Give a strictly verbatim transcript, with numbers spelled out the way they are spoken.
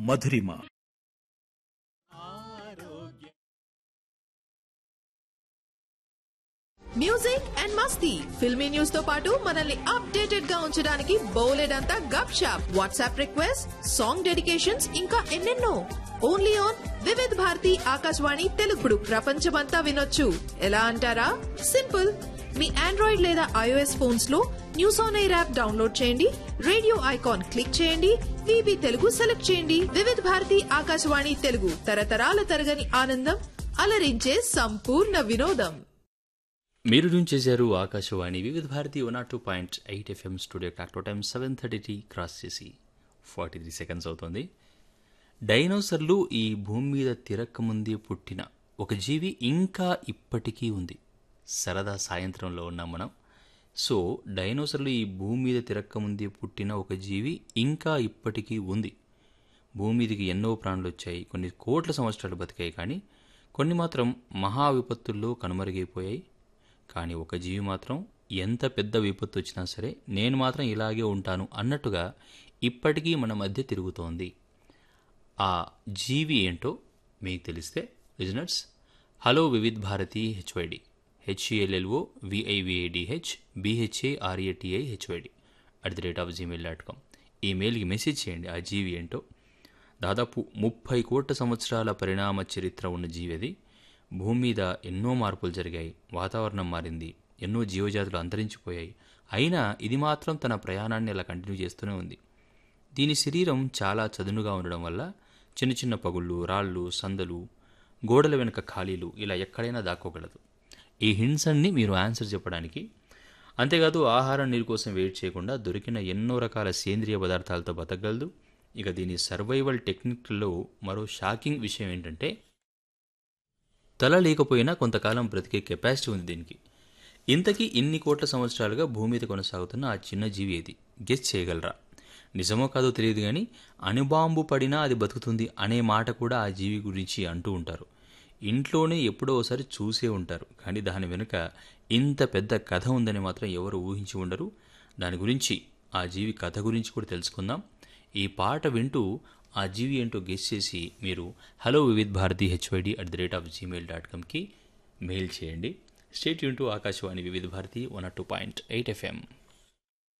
Madhurima. Music and Masti filmy news తో పాటు మనల్ని అప్డేటెడ్ గా ఉంచడానికి బోలెడంతా గప్ shop, WhatsApp request, song dedications, ఇంకా ఎన్నెన్నో. Only on Vividh Bharati Akashvani తెలుగుడు. ప్రపంచమంతా వినొచ్చు. ఎలా అంటారా? సింపుల్. మీ ఆండ్రాయిడ్ లేదా ఐఓఎస్ ఫోన్స్ లో news on air app download చేయండి, రేడియో ఐకాన్ క్లిక్ చేయండి, వీబీ తెలుగు సెలెక్ట్ చేయండి. వివిధ్ భారతి ఆకాశవాణి తెలుగు, తరతరాల తరగని ఆనందం, అలరించే సంపూర్ణ వినోదం. మీరు ట్యూన్ చేశారు ఆకాశవాణి వివిధ Bharati one not two point eight FM. Studio clock time seven thirty tea cross చేసి ఫార్టీ త్రీ సెకండ్స్ అవుతుంది. డైనోసర్లు ఈ భూమి మీద తిరక్కముందే పుట్టిన ఒక జీవి ఇంకా ఇప్పటికీ ఉంది. సరదా సాయంత్రంలో ఉన్నాం మనం. సో డైనోసర్లు ఈ భూమి మీద తిరక్కముందే పుట్టిన ఒక జీవి ఇంకా ఇప్పటికీ ఉంది. భూమి మీదకి ఎన్నో ప్రాణులు వచ్చాయి, కొన్ని కోట్ల సంవత్సరాలు బతికాయి, కానీ కొన్ని మాత్రం మహా విపత్తుల్లో కనుమరుగైపోయాయి. కానీ ఒక జీవి మాత్రం ఎంత పెద్ద విపత్తు వచ్చినా సరే నేను మాత్రం ఇలాగే ఉంటాను అన్నట్టుగా ఇప్పటికీ మన మధ్య తిరుగుతోంది. ఆ జీవి ఏంటో మీకు తెలిస్తే listeners, hello Vividh Bharati HYD, HELLO విఐవిఐడిహెచ్ BHARATI HYD at the rate of Gmail dot com ఈ మెయిల్కి మెసేజ్ చేయండి. ఆ జీవి ఏంటో. దాదాపు ముప్పై కోట్ల సంవత్సరాల పరిణామ చరిత్ర ఉన్న జీవి అది. భూమి మీద ఎన్నో మార్పులు జరిగాయి, వాతావరణం మారింది, ఎన్నో జీవజాతులు అంతరించిపోయాయి. అయినా ఇది మాత్రం తన ప్రయాణాన్ని అలా కంటిన్యూ చేస్తూనే ఉంది. దీని శరీరం చాలా చదునుగా ఉండడం వల్ల చిన్న చిన్న పగుళ్ళు, రాళ్ళు, సందలు, గోడల వెనుక ఖాళీలు ఇలా ఎక్కడైనా దాక్కోగలదు. ఈ హింట్స్ అన్ని మీరు ఆన్సర్ చెప్పడానికి. అంతేకాదు ఆహారం, నీరు కోసం వెయిట్ చేయకుండా దొరికిన ఎన్నో రకాల సేంద్రియ పదార్థాలతో బతకగలదు. ఇక దీని సర్వైవల్ టెక్నిక్లో మరో షాకింగ్ విషయం ఏంటంటే తల లేకపోయినా కొంతకాలం బ్రతికే కెపాసిటీ ఉంది దీనికి. ఇంతకీ ఇన్ని కోట్ల సంవత్సరాలుగా భూమి మీద కొనసాగుతున్న ఆ చిన్న జీవి ఏది? గెస్ చేయగలరా? నిజమో కాదో తెలియదు, కానీ అణుబాంబు పడినా అది బతుకుతుంది అనే మాట కూడా ఆ జీవి గురించి అంటూ ఉంటారు. ఇంట్లోనే ఎప్పుడో ఒకసారి చూసే ఉంటారు, కానీ దాని వెనుక ఇంత పెద్ద కథ ఉందని మాత్రం ఎవరు ఊహించి ఉండరు. దాని గురించి, ఆ జీవి కథ గురించి కూడా తెలుసుకుందాం. ఈ పాట వింటూ ఆ జీవి ఏంటో గెస్ చేసి మీరు hello Vividh Bharati HYD at the rate of Gmail dot కామ్కి mail చేయండి. స్టేట్ యూన్ టు ఆకాశవాణి వివిధ Bharati one not two point eight FM.